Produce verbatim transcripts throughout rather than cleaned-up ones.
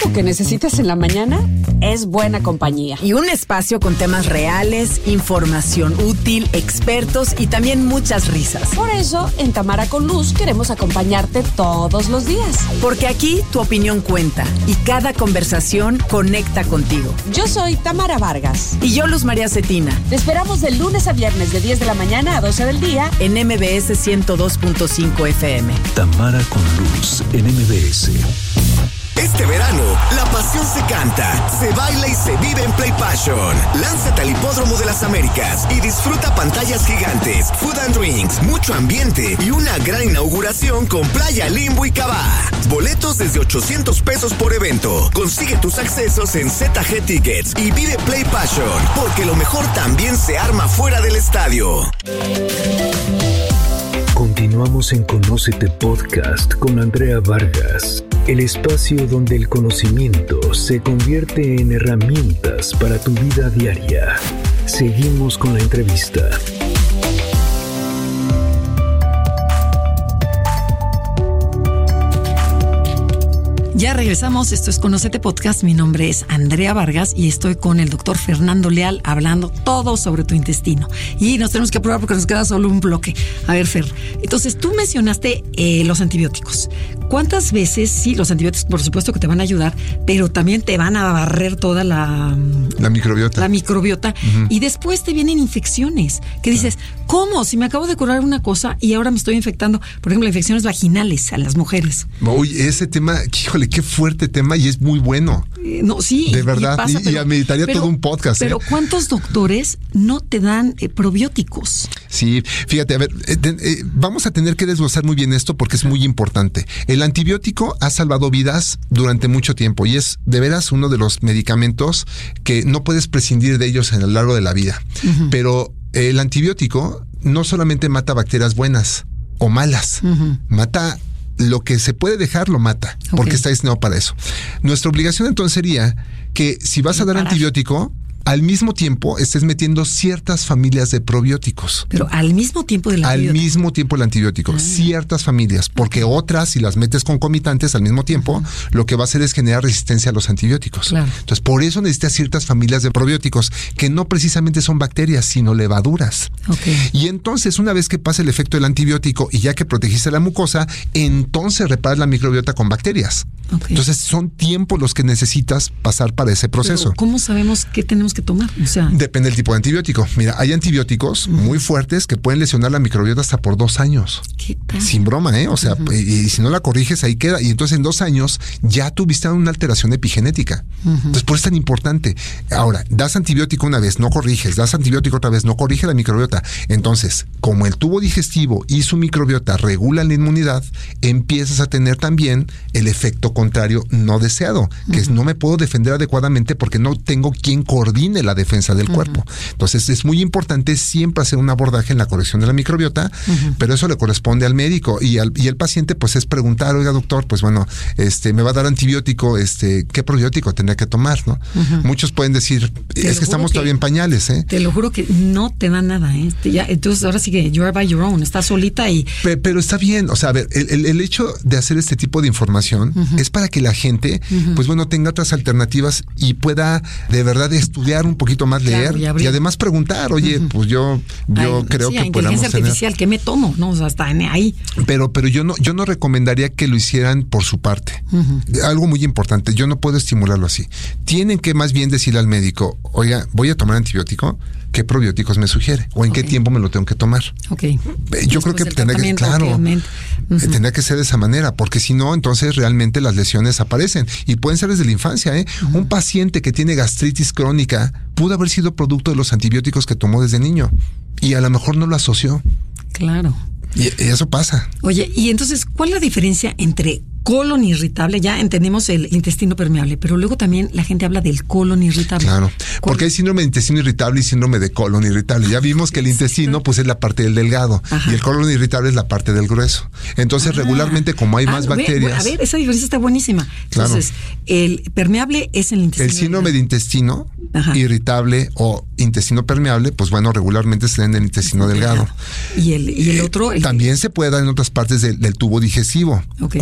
lo que necesitas en la mañana es buena compañía. Y un espacio con temas reales, información útil, expertos y también muchas risas. Por eso, en Tamara con Luz queremos acompañarte todos los días. Porque aquí tu opinión cuenta y cada conversación conecta contigo. Yo soy Tamara Vargas. Y yo, Luz María Cetina. Te esperamos de lunes a viernes de diez de la mañana a doce del día en M B S ciento dos punto cinco F M. Tamara con Luz en M B S. Este verano, la pasión se canta, se baila y se vive en Play Passion. Lánzate al Hipódromo de las Américas y disfruta pantallas gigantes, food and drinks, mucho ambiente y una gran inauguración con Playa Limbo y Cabá. Boletos desde ochocientos pesos por evento. Consigue tus accesos en Z G Tickets y vive Play Passion, porque lo mejor también se arma fuera del estadio. Continuamos en Conócete Podcast con Andrea Vargas, el espacio donde el conocimiento se convierte en herramientas para tu vida diaria. Seguimos con la entrevista. Ya regresamos, esto es Conócete Podcast, mi nombre es Andrea Vargas y estoy con el doctor Fernando Leal hablando todo sobre tu intestino. Y nos tenemos que apurar porque nos queda solo un bloque. A ver, Fer, entonces tú mencionaste eh, los antibióticos. ¿Cuántas veces, sí, los antibióticos por supuesto que te van a ayudar, pero también te van a barrer toda la... La microbiota. La microbiota. Uh-huh. Y después te vienen infecciones, que dices, ¿cómo? Si me acabo de curar una cosa y ahora me estoy infectando, por ejemplo, infecciones vaginales a las mujeres. Uy, ese tema, híjole, qué fuerte tema y es muy bueno. Eh, no, sí. De verdad, y, pasa, y, pero, y meditaría pero, todo un podcast. Pero ¿eh? ¿cuántos doctores no te dan eh, probióticos? Sí, fíjate, a ver, eh, eh, vamos a tener que desglosar muy bien esto porque es muy importante. El antibiótico ha salvado vidas durante mucho tiempo y es de veras uno de los medicamentos que no puedes prescindir de ellos en a lo largo de la vida. Uh-huh. Pero el antibiótico no solamente mata bacterias buenas o malas, uh-huh. mata... Lo que se puede dejar lo mata, okay. porque está diseñado para eso. Nuestra obligación entonces sería que si vas a dar antibiótico, al mismo tiempo estés metiendo ciertas familias de probióticos. Pero al mismo tiempo del antibiótico. Al mismo tiempo el antibiótico, ah. ciertas familias, porque otras, si las metes concomitantes al mismo tiempo, uh-huh. lo que va a hacer es generar resistencia a los antibióticos. Claro. Entonces, por eso necesitas ciertas familias de probióticos, que no precisamente son bacterias, sino levaduras. Okay. Y entonces, una vez que pasa el efecto del antibiótico y ya que protegiste la mucosa, entonces reparas la microbiota con bacterias. Okay. Entonces, son tiempos los que necesitas pasar para ese proceso. Pero ¿cómo sabemos qué tenemos que tomar? O sea, depende del tipo de antibiótico. Mira, hay antibióticos uh-huh. muy fuertes que pueden lesionar la microbiota hasta por dos años. ¿Qué tal? Sin broma, ¿eh? O sea, uh-huh. y, y si no la corriges, ahí queda. Y entonces en dos años ya tuviste una alteración epigenética. Uh-huh. Entonces, por eso es tan importante. Ahora, das antibiótico una vez, no corriges. Das antibiótico otra vez, no corrige la microbiota. Entonces, como el tubo digestivo y su microbiota regulan la inmunidad, empiezas a tener también el efecto contrario no deseado, que uh-huh. es no me puedo defender adecuadamente porque no tengo quien coordine la defensa del uh-huh. cuerpo. Entonces es muy importante siempre hacer un abordaje en la corrección de la microbiota, uh-huh. pero eso le corresponde al médico y al y el paciente pues es preguntar, oiga doctor, pues bueno, este me va a dar antibiótico, este ¿qué probiótico tendría que tomar? ¿No? Uh-huh. Muchos pueden decir, te es que estamos que, todavía en pañales, ¿eh? Te lo juro que no te da nada, ¿eh? Ya, entonces ahora sí que you're by your own, estás solita y... Pero, pero está bien, o sea, a ver, el, el, el hecho de hacer este tipo de información uh-huh. es para que la gente, uh-huh. pues bueno, tenga otras alternativas y pueda de verdad estudiar un poquito más, leer claro, y, y además preguntar, oye, uh-huh. pues yo yo Ay, creo sí, que podamos artificial, tener... ¿qué me tomo? No, o sea, está en ahí. Pero pero yo no yo no recomendaría que lo hicieran por su parte. Uh-huh. Algo muy importante, yo no puedo estimularlo así. Tienen que más bien decirle al médico, oiga, voy a tomar antibiótico, ¿qué probióticos me sugiere? ¿O en okay. qué tiempo me lo tengo que tomar? Okay. Yo Después creo que tendría que, claro, uh-huh. tendría que ser de esa manera, porque si no, entonces realmente las lesiones aparecen y pueden ser desde la infancia, ¿eh? Uh-huh. Un paciente que tiene gastritis crónica pudo haber sido producto de los antibióticos que tomó desde niño y a lo mejor no lo asoció. Claro. Y, y eso pasa. Oye, y entonces, ¿cuál es la diferencia entre colon irritable? Ya entendemos el intestino permeable, pero luego también la gente habla del colon irritable. Claro, porque hay síndrome de intestino irritable y síndrome de colon irritable. Ya vimos que el intestino pues es la parte del delgado. Ajá. Y el colon irritable es la parte del grueso. Entonces, ah. regularmente, como hay ah, más bacterias... A ver, esa diferencia está buenísima. Entonces, claro. el permeable es el intestino... El síndrome de intestino Ajá. irritable o intestino permeable, pues bueno, regularmente se da en el intestino delgado. Y el, y el otro... El... También se puede dar en otras partes del, del tubo digestivo. Okay. Cuando hablamos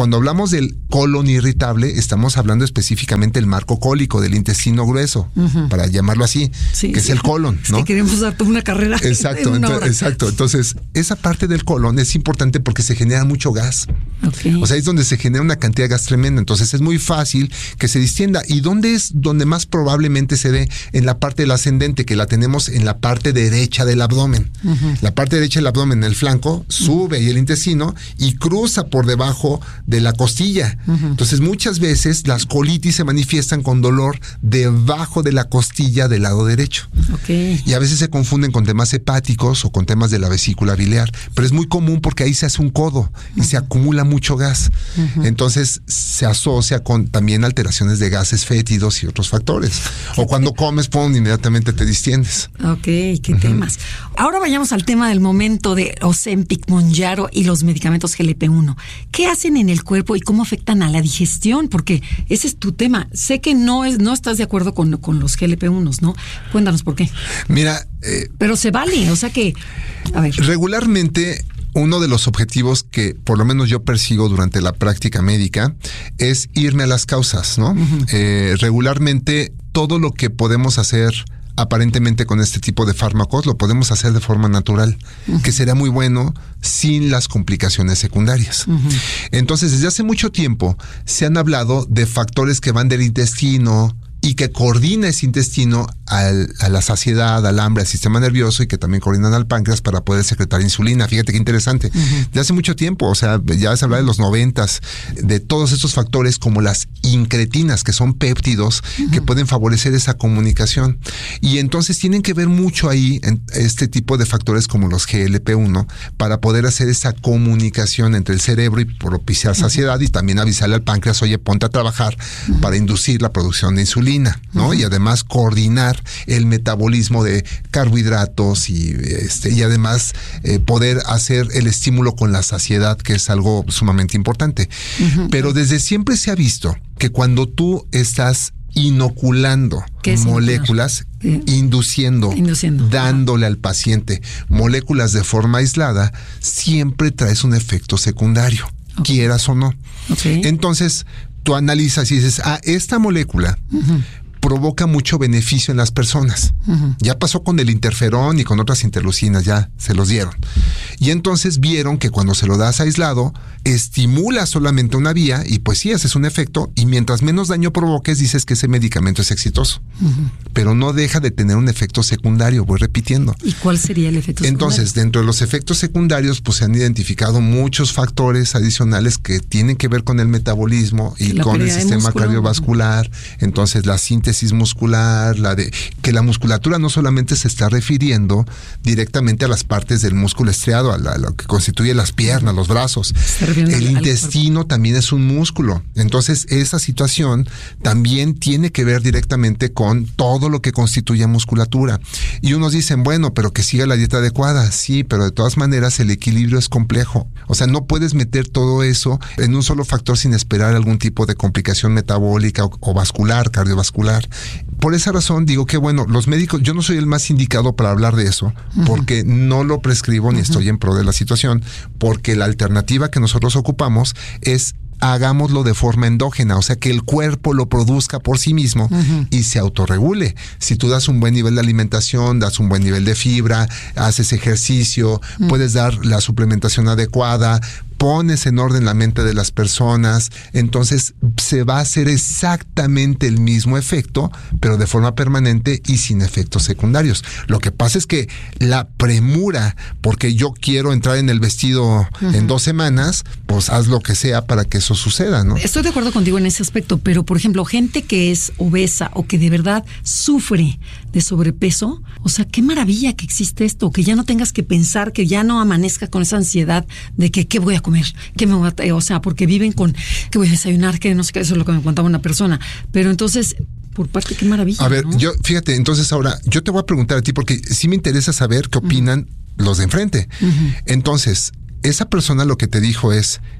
hablamos del colon irritable, estamos hablando específicamente del marco cólico, del intestino grueso, uh-huh. para llamarlo así, sí, que sí. es el colon, ¿no? Es que queremos dar toda una carrera. Exacto, en una ento- hora. exacto. Entonces, esa parte del colon es importante porque se genera mucho gas. Okay. O sea, es donde se genera una cantidad de gas tremenda. Entonces, es muy fácil que se distienda. ¿Y dónde es donde más probablemente se dé? En la parte del ascendente, que la tenemos en la parte derecha del abdomen. Uh-huh. La parte derecha del abdomen, en el flanco, sube uh-huh. y el intestino y cruza por debajo de la costilla. Uh-huh. Entonces, muchas veces las colitis se manifiestan con dolor debajo de la costilla del lado derecho. Okay. Y a veces se confunden con temas hepáticos o con temas de la vesícula biliar, pero es muy común porque ahí se hace un codo y uh-huh. se acumula mucho gas. Uh-huh. Entonces se asocia con también alteraciones de gases fétidos y otros factores. O cuando comes, pum, inmediatamente te distiendes. Ok, qué uh-huh. temas. Ahora vayamos al tema del momento de Ozempic, Mounjaro y los medicamentos G L P uno. ¿Qué hacen en el cuerpo y cómo afectan a la digestión? Porque ese es tu tema. Sé que no es, no estás de acuerdo con, con los G L P uno, ¿no? Cuéntanos por qué. Mira, eh, pero se vale, o sea que, a ver. Regularmente, uno de los objetivos que por lo menos yo persigo durante la práctica médica es irme a las causas, ¿no? Uh-huh. Eh, regularmente, todo lo que podemos hacer aparentemente con este tipo de fármacos lo podemos hacer de forma natural, uh-huh. que será muy bueno sin las complicaciones secundarias. Uh-huh. Entonces, desde hace mucho tiempo se han hablado de factores que van del intestino y que coordina ese intestino al, a la saciedad, al hambre, al sistema nervioso, y que también coordinan al páncreas para poder secretar insulina. Fíjate qué interesante. Uh-huh. De hace mucho tiempo, o sea, ya se habla de los noventas, de todos estos factores como las incretinas, que son péptidos, uh-huh. que pueden favorecer esa comunicación. Y entonces tienen que ver mucho ahí en este tipo de factores como los G L P uno para poder hacer esa comunicación entre el cerebro y propiciar saciedad, uh-huh. y también avisarle al páncreas, oye, ponte a trabajar uh-huh. para inducir la producción de insulina. ¿no? Uh-huh. Y además coordinar el metabolismo de carbohidratos y este y además eh, poder hacer el estímulo con la saciedad, que es algo sumamente importante. Uh-huh. Pero desde siempre se ha visto que cuando tú estás inoculando moléculas, ¿qué? Induciendo, induciendo, dándole al paciente moléculas de forma aislada, siempre traes un efecto secundario, okay. quieras o no. Okay. Entonces, tú analizas y dices, ah, esta molécula uh-huh. provoca mucho beneficio en las personas. Uh-huh. Ya pasó con el interferón y con otras interleucinas, ya se los dieron. Y entonces vieron que cuando se lo das aislado, estimula solamente una vía y pues sí, haces un efecto, y mientras menos daño provoques, dices que ese medicamento es exitoso. Uh-huh. Pero no deja de tener un efecto secundario, voy repitiendo. ¿Y cuál sería el efecto secundario? Entonces, dentro de los efectos secundarios, pues se han identificado muchos factores adicionales que tienen que ver con el metabolismo y la con el sistema cardiovascular. Entonces, la síntesis muscular, la de que la musculatura no solamente se está refiriendo directamente a las partes del músculo estriado, a, la, a lo que constituye las piernas, los brazos. El intestino también es un músculo. Entonces, esa situación también tiene que ver directamente con todo lo que constituye musculatura. Y unos dicen, bueno, pero que siga la dieta adecuada. Sí, pero de todas maneras el equilibrio es complejo. O sea, no puedes meter todo eso en un solo factor sin esperar algún tipo de complicación metabólica o, o vascular, cardiovascular. Por esa razón digo que, bueno, los médicos, yo no soy el más indicado para hablar de eso, uh-huh. porque no lo prescribo ni uh-huh. estoy en pro de la situación, porque la alternativa que nosotros ocupamos es hagámoslo de forma endógena, o sea, que el cuerpo lo produzca por sí mismo uh-huh. y se autorregule. Si tú das un buen nivel de alimentación, das un buen nivel de fibra, haces ejercicio, uh-huh. puedes dar la suplementación adecuada, pones en orden la mente de las personas, entonces se va a hacer exactamente el mismo efecto, pero de forma permanente y sin efectos secundarios. Lo que pasa es que la premura, porque yo quiero entrar en el vestido uh-huh. en dos semanas, pues haz lo que sea para que eso suceda, ¿no? Estoy de acuerdo contigo en ese aspecto, pero por ejemplo, gente que es obesa o que de verdad sufre de sobrepeso, o sea, qué maravilla que existe esto, que ya no tengas que pensar, que ya no amanezca con esa ansiedad de que qué voy a comer, qué me voy a, o sea, porque viven con qué voy a desayunar, que no sé qué, eso es lo que me contaba una persona. Pero entonces, por parte, qué maravilla. A ver, ¿no? yo, fíjate, entonces ahora, yo te voy a preguntar a ti, porque sí me interesa saber qué opinan uh-huh. los de enfrente. Uh-huh. Entonces, esa persona lo que te dijo es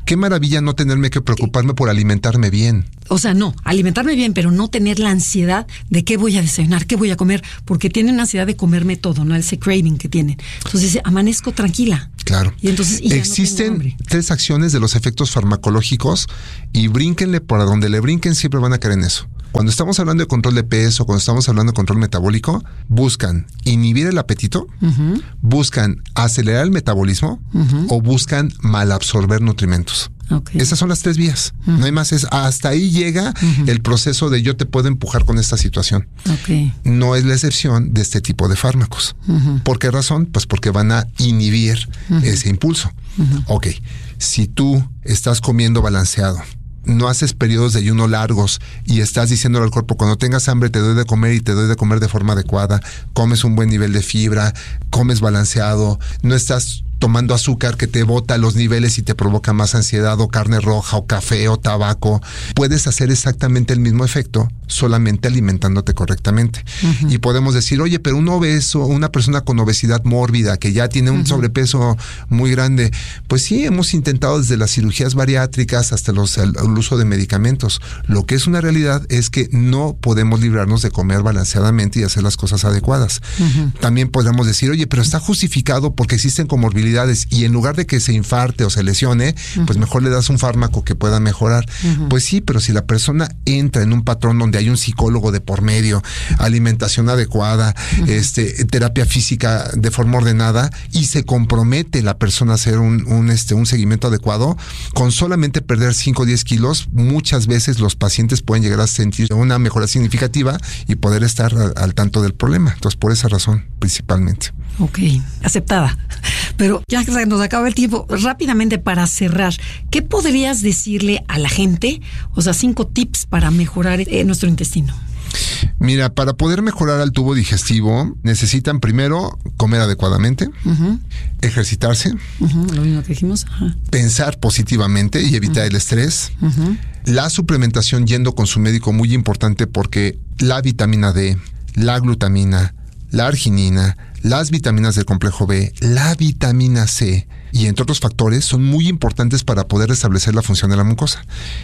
Qué maravilla no tenerme que preocuparme por alimentarme bien. O sea, no, alimentarme bien, pero no tener la ansiedad de qué voy a desayunar, qué voy a comer, porque tienen una ansiedad de comerme todo, ¿no? Ese craving que tienen. Entonces, amanezco tranquila. Claro. Y entonces, y existen no tres acciones de los efectos farmacológicos y brínquenle por donde le brinquen, siempre van a caer en eso. Cuando estamos hablando de control de peso, cuando estamos hablando de control metabólico, buscan inhibir el apetito, uh-huh. buscan acelerar el metabolismo uh-huh. o buscan malabsorber nutrimentos. Okay. Esas son las tres vías. Uh-huh. No hay más. Es, hasta ahí llega uh-huh. el proceso de yo te puedo empujar con esta situación. Okay. No es la excepción de este tipo de fármacos. Uh-huh. ¿Por qué razón? Pues porque van a inhibir uh-huh. ese impulso. Uh-huh. Ok, si tú estás comiendo balanceado, no haces periodos de ayuno largos y estás diciéndole al cuerpo, cuando tengas hambre te doy de comer y te doy de comer de forma adecuada, comes un buen nivel de fibra, comes balanceado, no estás tomando azúcar que te bota los niveles y te provoca más ansiedad, o carne roja, o café, o tabaco, puedes hacer exactamente el mismo efecto, solamente alimentándote correctamente. Uh-huh. Y podemos decir, oye, pero un obeso, una persona con obesidad mórbida, que ya tiene un uh-huh. sobrepeso muy grande, pues sí, hemos intentado desde las cirugías bariátricas hasta los, el, el uso de medicamentos. Lo que es una realidad es que no podemos librarnos de comer balanceadamente y hacer las cosas adecuadas. Uh-huh. También podemos decir, oye, pero está justificado porque existen comorbilidades, y en lugar de que se infarte o se lesione, uh-huh. pues mejor le das un fármaco que pueda mejorar. Uh-huh. Pues sí, pero si la persona entra en un patrón donde hay un psicólogo de por medio, alimentación adecuada, uh-huh. este, terapia física de forma ordenada, y se compromete la persona a hacer un, un, este, un seguimiento adecuado, con solamente perder cinco o diez kilos, muchas veces los pacientes pueden llegar a sentir una mejora significativa y poder estar al, al tanto del problema. Entonces, por esa razón, principalmente. Ok, aceptada. Pero ya que nos acaba el tiempo, rápidamente para cerrar, ¿qué podrías decirle a la gente? O sea, cinco tips para mejorar eh, nuestro intestino. Mira, para poder mejorar al tubo digestivo, necesitan primero comer adecuadamente, uh-huh. ejercitarse, uh-huh. lo mismo que dijimos, uh-huh. pensar positivamente y evitar uh-huh. el estrés. Uh-huh. La suplementación yendo con su médico, muy importante, porque la vitamina D, la glutamina, la arginina, las vitaminas del complejo B, la vitamina C y entre otros factores son muy importantes para poder restablecer la función de la mucosa.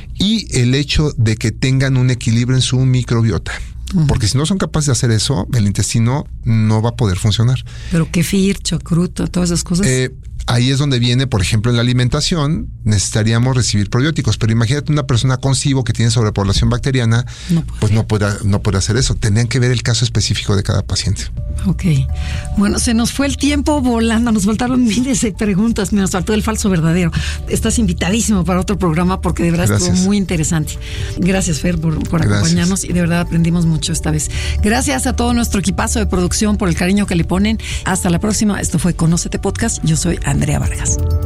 Y el hecho de que tengan un equilibrio en su microbiota. Uh-huh. Porque si no son capaces de hacer eso, el intestino no va a poder funcionar. Pero kefir, chocruto, todas esas cosas. Eh, ahí es donde viene, por ejemplo, en la alimentación necesitaríamos recibir probióticos, pero imagínate una persona con S I B O que tiene sobrepoblación bacteriana, no pues no puede, no puede hacer eso. Tendrían que ver el caso específico de cada paciente. Ok. Bueno, se nos fue el tiempo volando, nos faltaron miles de preguntas, nos faltó el falso verdadero. Estás invitadísimo para otro programa porque de verdad Gracias. Estuvo muy interesante. Gracias, Fer, por, por acompañarnos y de verdad aprendimos mucho esta vez. Gracias a todo nuestro equipazo de producción por el cariño que le ponen. Hasta la próxima. Esto fue Conócete Podcast. Yo soy Andrea Vargas.